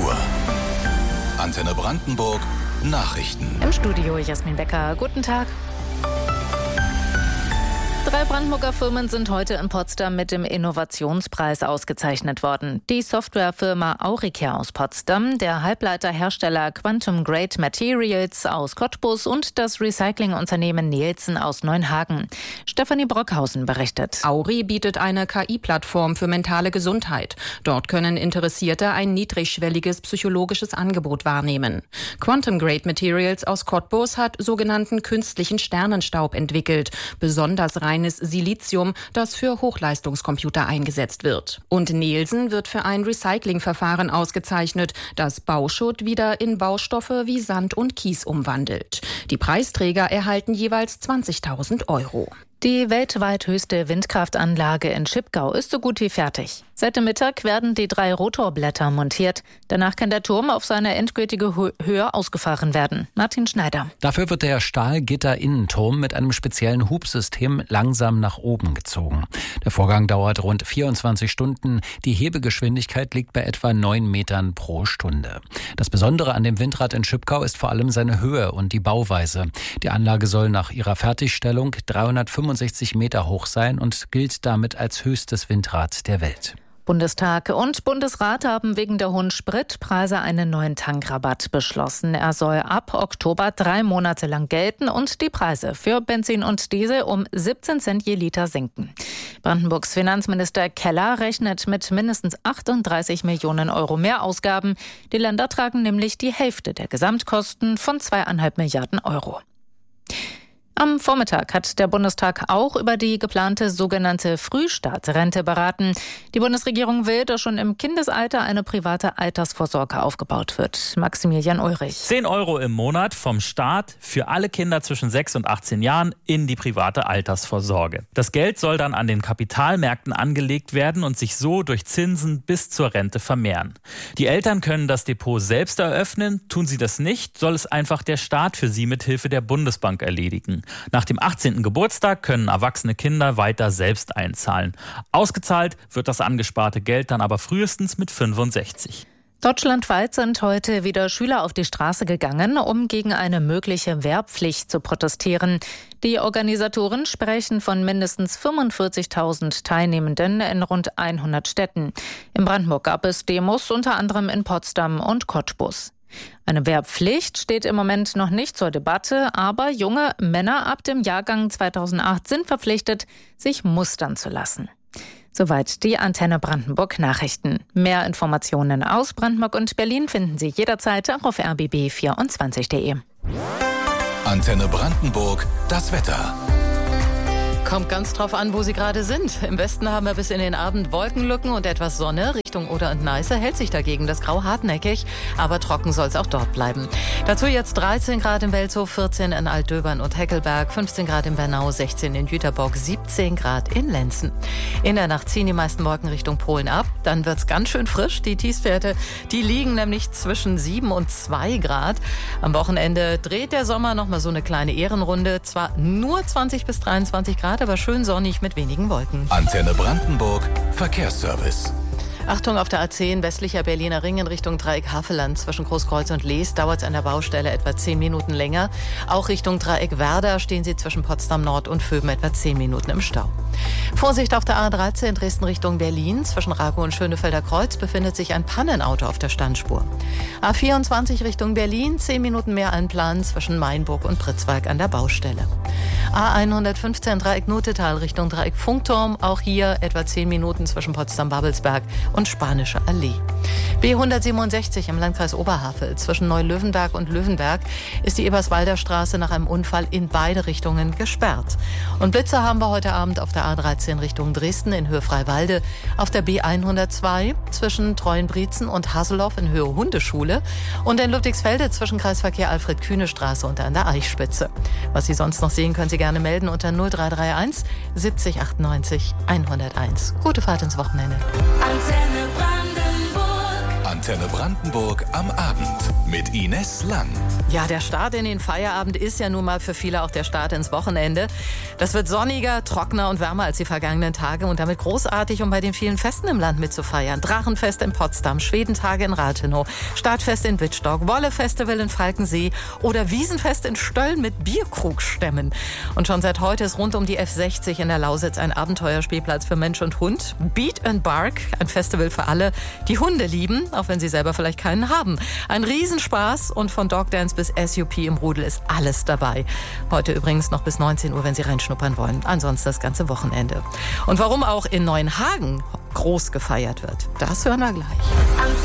Uhr. Antenne Brandenburg Nachrichten. Im Studio Jasmin Becker. Guten Tag. 3 Brandenburger Firmen sind heute in Potsdam mit dem Innovationspreis ausgezeichnet worden. Die Softwarefirma Auricare aus Potsdam, der Halbleiterhersteller Quantum Grade Materials aus Cottbus und das Recyclingunternehmen Nielsen aus Neuenhagen. Stefanie Brockhausen berichtet. Auri bietet eine KI-Plattform für mentale Gesundheit. Dort können Interessierte ein niedrigschwelliges psychologisches Angebot wahrnehmen. Quantum Grade Materials aus Cottbus hat sogenannten künstlichen Sternenstaub entwickelt, besonders reines Silizium, das für Hochleistungscomputer eingesetzt wird. Und Nielsen wird für ein Recyclingverfahren ausgezeichnet, das Bauschutt wieder in Baustoffe wie Sand und Kies umwandelt. Die Preisträger erhalten jeweils 20.000 €. Die weltweit höchste Windkraftanlage in Schipgau ist so gut wie fertig. Seit dem Mittag werden die 3 Rotorblätter montiert. Danach kann der Turm auf seine endgültige Höhe ausgefahren werden. Martin Schneider. Dafür wird der Stahlgitter-Innenturm mit einem speziellen Hubsystem langsam nach oben gezogen. Der Vorgang dauert rund 24 Stunden. Die Hebegeschwindigkeit liegt bei etwa 9 Metern pro Stunde. Das Besondere an dem Windrad in Schipgau ist vor allem seine Höhe und die Bauweise. Die Anlage soll nach ihrer Fertigstellung 365 Meter hoch sein und gilt damit als höchstes Windrad der Welt. Bundestag und Bundesrat haben wegen der hohen Spritpreise einen neuen Tankrabatt beschlossen. Er soll ab Oktober 3 Monate lang gelten und die Preise für Benzin und Diesel um 17 Cent je Liter senken. Brandenburgs Finanzminister Keller rechnet mit mindestens 38 Millionen € Mehrausgaben. Die Länder tragen nämlich die Hälfte der Gesamtkosten von 2,5 Milliarden €. Am Vormittag hat der Bundestag auch über die geplante sogenannte Frühstartrente beraten. Die Bundesregierung will, dass schon im Kindesalter eine private Altersvorsorge aufgebaut wird. Maximilian Ulrich. 10 € im Monat vom Staat für alle Kinder zwischen 6 und 18 Jahren in die private Altersvorsorge. Das Geld soll dann an den Kapitalmärkten angelegt werden und sich so durch Zinsen bis zur Rente vermehren. Die Eltern können das Depot selbst eröffnen. Tun sie das nicht, soll es einfach der Staat für sie mit Hilfe der Bundesbank erledigen. Nach dem 18. Geburtstag können erwachsene Kinder weiter selbst einzahlen. Ausgezahlt wird das angesparte Geld dann aber frühestens mit 65. Deutschlandweit sind heute wieder Schüler auf die Straße gegangen, um gegen eine mögliche Wehrpflicht zu protestieren. Die Organisatoren sprechen von mindestens 45.000 Teilnehmenden in rund 100 Städten. In Brandenburg gab es Demos, unter anderem in Potsdam und Cottbus. Eine Wehrpflicht steht im Moment noch nicht zur Debatte, aber junge Männer ab dem Jahrgang 2008 sind verpflichtet, sich mustern zu lassen. Soweit die Antenne Brandenburg Nachrichten. Mehr Informationen aus Brandenburg und Berlin finden Sie jederzeit auch auf rbb24.de. Antenne Brandenburg, das Wetter. Kommt ganz drauf an, wo Sie gerade sind. Im Westen haben wir bis in den Abend Wolkenlücken und etwas Sonne. Richtung Oder und Neiße hält sich dagegen das Grau hartnäckig, aber trocken soll es auch dort bleiben. Dazu jetzt 13 Grad in Welzow, 14 in Altdöbern und Heckelberg, 15 Grad in Bernau, 16 in Jüterbock, 17 Grad in Lenzen. In der Nacht ziehen die meisten Wolken Richtung Polen ab. Dann wird es ganz schön frisch. Die Tiefstwerte, die liegen nämlich zwischen 7 und 2 Grad. Am Wochenende dreht der Sommer nochmal so eine kleine Ehrenrunde. Zwar nur 20 bis 23 Grad, aber schön sonnig mit wenigen Wolken. Antenne Brandenburg, Verkehrsservice. Achtung, auf der A10 westlicher Berliner Ring in Richtung Dreieck Havelland zwischen Großkreuz und Lees dauert es an der Baustelle etwa 10 Minuten länger. Auch Richtung Dreieck Werder stehen Sie zwischen Potsdam Nord und Vöben etwa 10 Minuten im Stau. Vorsicht auf der A13 Dresden Richtung Berlin. Zwischen Rakow und Schönefelder Kreuz befindet sich ein Pannenauto auf der Standspur. A24 Richtung Berlin, 10 Minuten mehr Einplan zwischen Mainburg und Pritzwalk an der Baustelle. A115 Dreieck Notetal Richtung Dreieck Funkturm. Auch hier etwa 10 Minuten zwischen Potsdam-Babelsberg und Spanische Allee. B167 im Landkreis Oberhavel zwischen Neulöwenberg und Löwenberg ist die Eberswalder Straße nach einem Unfall in beide Richtungen gesperrt. Und Blitze haben wir heute Abend auf der A13 Richtung Dresden in Höhe Freiwalde, auf der B102 zwischen Treuenbrietzen und Hasselhoff in Höhe Hundeschule und in Ludwigsfelde zwischen Kreisverkehr Alfred-Kühne-Straße und an der Eichspitze. Was Sie sonst noch sehen, können Sie gerne melden unter 0331 70 98 101. Gute Fahrt ins Wochenende. Antenne Antenne Brandenburg am Abend mit Ines Lang. Ja, der Start in den Feierabend ist ja nun mal für viele auch der Start ins Wochenende. Das wird sonniger, trockener und wärmer als die vergangenen Tage und damit großartig, um bei den vielen Festen im Land mitzufeiern. Drachenfest in Potsdam, Schwedentage in Rathenow, Startfest in Wittstock, Wolle-Festival in Falkensee oder Wiesenfest in Stölln mit Bierkrugstämmen. Und schon seit heute ist rund um die F60 in der Lausitz ein Abenteuerspielplatz für Mensch und Hund. Beat and Bark, ein Festival für alle, die Hunde lieben, auch wenn sie selber vielleicht keinen haben. Ein Riesenspaß und von Dogdance bis SUP im Rudel ist alles dabei. Heute übrigens noch bis 19 Uhr, wenn Sie reinschnuppern wollen. Ansonsten das ganze Wochenende. Und warum auch in Neuenhagen groß gefeiert wird, das hören wir gleich.